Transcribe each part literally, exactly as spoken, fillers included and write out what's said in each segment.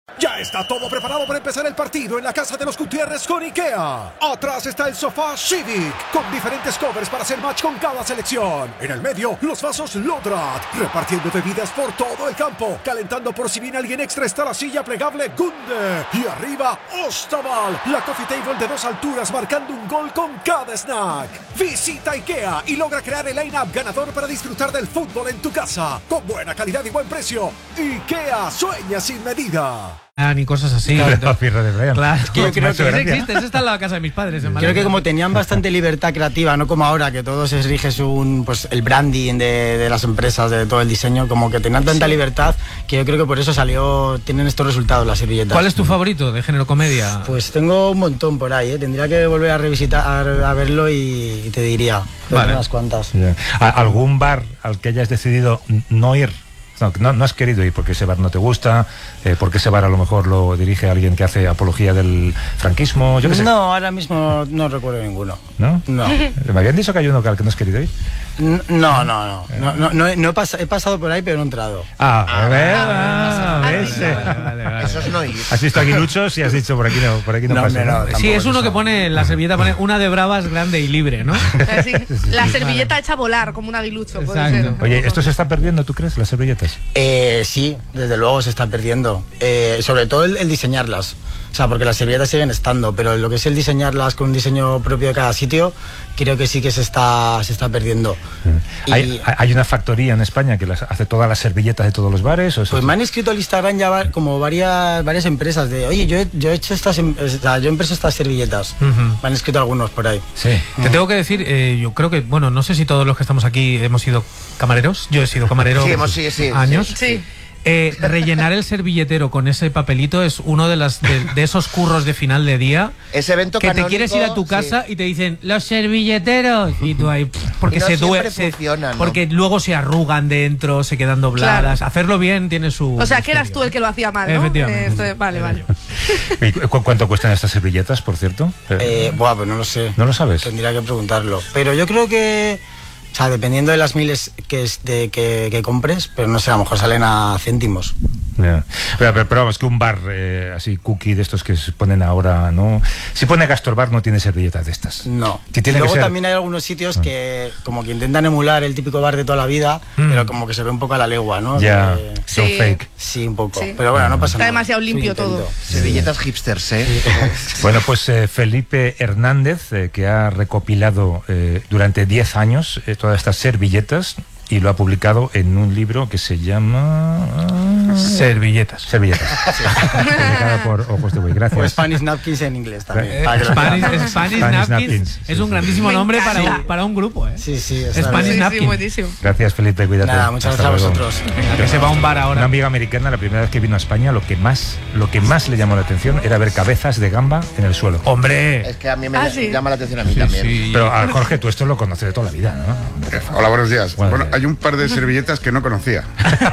Ya está todo preparado para empezar el partido en la casa de los Gutiérrez con IKEA. Atrás está el sofá Civic, con diferentes covers para hacer match con cada selección. En el medio, los vasos Lodrat, repartiendo bebidas por todo el campo. Calentando por si viene alguien extra está la silla plegable Gunde. Y arriba, Ostaval, la coffee table de dos alturas marcando un gol con cada snack. Visita IKEA y logra crear el line-up ganador para disfrutar del fútbol en tu casa. Con buena calidad y buen precio. IKEA sueña sin medida. Ah, ni cosas así. Claro, Entonces, de Brian. claro, Es que yo creo eso que existe, eso está en la casa de mis padres. En Creo Valencia. que como tenían bastante libertad creativa, no como ahora, que todo se rige según pues, el branding de, de las empresas, de todo el diseño, como que tenían tanta sí. libertad que yo creo que por eso salió, tienen estos resultados las servilletas. ¿Cuál es tu favorito de género comedia? Pues tengo un montón por ahí, ¿eh? Tendría que volver a revisitar, a, a verlo y, y te diría. Vale. Unas cuantas. Yeah. ¿Algún bar al que hayas decidido no ir? No, no, no has querido ir porque ese bar no te gusta, eh, porque ese bar a lo mejor lo dirige alguien que hace apología del franquismo, yo qué sé. No, ahora mismo no recuerdo ninguno. ¿No? No. ¿Me habían dicho que hay uno al que no has querido ir? No, no, no. no, no, no, no, no he, pas he pasado por ahí, pero no he entrado. Ah, Ah, a ver, ah, ah, ah, ves. vale, vale, vale. Eso es no ir. Has visto aguiluchos y has dicho por aquí no, por aquí no, No, pasa. no, ¿no? Sí, es uno que pone, la servilleta pone una de bravas grande y libre, ¿no? Sí, la servilleta hecha a volar, como un aguilucho, puede Exacto. ser. Oye, ¿esto se está perdiendo, tú crees, las servilletas? Eh, sí, desde luego se está perdiendo. Eh, sobre todo el, el diseñarlas. O sea, porque las servilletas siguen estando, pero lo que es el diseñarlas con un diseño propio de cada sitio, creo que sí que se está, se está perdiendo. Mm. Y, ¿Hay, ¿Hay una factoría en España que las hace todas las servilletas de todos los bares? ¿O eso? Pues me han escrito al Instagram ya va, como varias, varias empresas de, oye, yo he, yo he hecho estas, o sea, yo he impreso estas servilletas. Uh-huh. Me han escrito algunos por ahí. Sí. Te tengo que decir, eh, yo creo que, bueno, no sé si todos los que estamos aquí hemos sido camareros. Yo he sido camarero Sí, hemos, sí, sí, años. Sí. Sí. Eh, rellenar el servilletero con ese papelito es uno de, las, de, de esos curros de final de día. Ese evento que canónico, te quieres ir a tu casa sí. y te dicen los servilleteros y tú ahí porque Y no se siempre duele, funciona, ¿no? porque luego se arrugan dentro, se quedan dobladas. Claro. Hacerlo bien tiene su. O sea, que eras tú el que lo hacía mal, ¿no? Efectivamente. Eh, esto- vale, vale. ¿Y cu ¿Cuánto cuestan estas servilletas, por cierto? Eh, buah, pues no lo sé. ¿No lo sabes? Tendría que preguntarlo. Pero yo creo que, o sea, dependiendo de las miles que, es de, que, que compres, pero no sé, a lo mejor salen a céntimos. Yeah. Pero, pero, pero vamos, que un bar eh, así cookie de estos que se ponen ahora, ¿no? Si pone Gastorbar no tiene servilletas de estas. No. Que tiene y luego que ser... también hay algunos sitios que como que intentan emular el típico bar de toda la vida, Mm. pero como que se ve un poco a la legua, ¿no? Ya, Que- son Sí. fake. sí, un poco. Sí. Pero bueno, no pasa Está nada. demasiado Es un limpio intento. todo. Servilletas hipsters, ¿eh? Bueno, pues eh, Felipe Hernández, eh, que ha recopilado eh, durante diez años eh, todas estas servilletas y lo ha publicado en un libro que se llama... Servilletas. Servilletas. Publicado por Ojos de Buey. Gracias. O Spanish Napkins en inglés también. Eh, para que lo Spanish, sepan. Spanish Spanish Napkins Napkins, es sí, un sí. grandísimo Me nombre para encanta. un, para un grupo, ¿eh? Sí, sí. está Spanish bien. Sí, Napkin. sí, buenísimo. Gracias, Felipe, cuídate. Nada, muchas Hasta gracias a luego. vosotros. Que se va a un bar ahora. Una amiga americana, la primera vez que vino a España, lo que más, lo que más le llamó la atención era ver cabezas de gamba en el suelo. Hombre. Es que a mí me Ah, sí. llama la atención a mí Sí, también. sí. Pero a Jorge, tú esto lo conoces de toda la vida, ¿no? Hola, buenos días. Buenos Bueno, días. hay un par de servilletas que no conocía.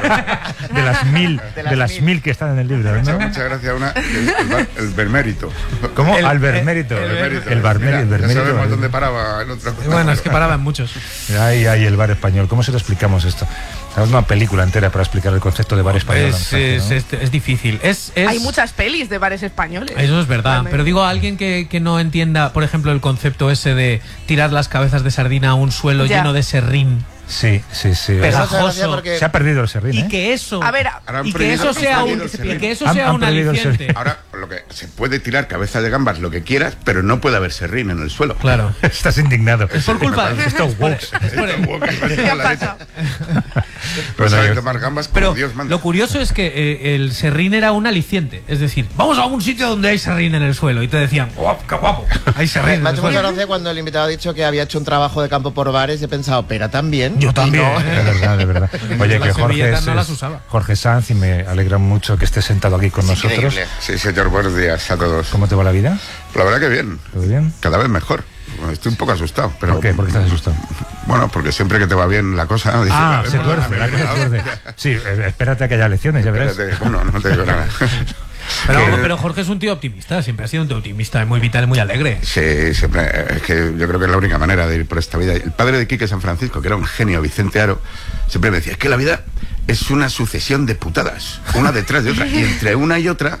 De las mil, De de las las mil. mil que están en el libro, Muchas, ¿no? muchas gracias. Una, el, el, bar- el Bermérito. ¿Cómo? El- Albermérito. el- Bermérito. El barmeri- el Mira, ya Bermérito. sabemos dónde paraba el otro. Bueno, es que paraban muchos. Ay, ay, el bar español. ¿Cómo se lo explicamos esto? Tenemos una película entera para explicar el concepto de bar español. Es, ¿no? es, es, es difícil. Es, es- Hay muchas pelis de bares españoles. Eso es verdad, Realmente. pero digo a alguien que, que no entienda, por ejemplo, el concepto ese de tirar las cabezas de sardina a un suelo Ya. lleno de serrín Sí, sí, sí. Pero- Eso hace pegajoso. gracia porque- Se ha perdido el serrín, y ¿eh? que eso A ver, Ahora han y que prohibido- eso han sea un, prohibido el serrín. y que eso Han- sea han un prohibido el aliciente. serrín. Ahora, lo que se puede tirar cabeza de gambas lo que quieras, pero no puede haber serrín en el suelo. Claro. Estás indignado. Es por culpa de Estos woke. es por el- ¿qué ha pasado? No Bueno, saben yo- tomar gambas como Pero Dios manda. lo curioso es que eh, el serrín era un aliciente. Es decir, vamos a un sitio donde hay serrín en el suelo. Y te decían, guapo, qué guapo, hay serrín Me en ha el hecho mucha suelo. gracia cuando el invitado ha dicho que había hecho un trabajo de campo por bares y he pensado, pero también. Yo también. Y no. De verdad, de verdad. Oye, Las que Jorge servilletas es, no las es usaba. Jorge Sanz y me alegra mucho que estés sentado aquí con nosotros. Increíble. Sí, señor, buenos días a todos. ¿Cómo te va la vida? La verdad que bien. ¿Todo bien? Cada vez mejor. Bueno, estoy un poco asustado. Pero, ¿Por qué? ¿Por qué estás asustado? Bueno, porque siempre que te va bien la cosa... dices, Ah, vale, se pues, tuerce, vale, la cosa se tuerce. Sí, eh, espérate a que haya elecciones, ya verás. espérate, bueno, no te digo nada. Pero, Que- pero Jorge es un tío optimista, siempre ha sido un tío optimista, muy vital, muy alegre. Sí, siempre. Es que yo creo que es la única manera de ir por esta vida. El padre de Quique San Francisco, que era un genio, Vicente Aro, siempre me decía, es que la vida es una sucesión de putadas, una detrás de otra. Y entre una y otra